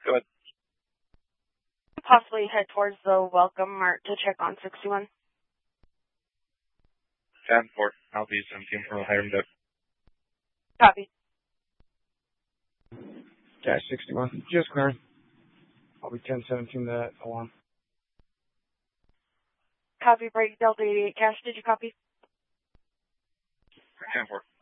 Go ahead. Possibly head towards the Welcome Mart to check on 61. 10-4. I'll be 17 for Hiram Duck. Copy. Dash 61. Just clearing. I'll be 10-17 that alarm. Copy, break Delta 88 cash. Did you copy? 10-4.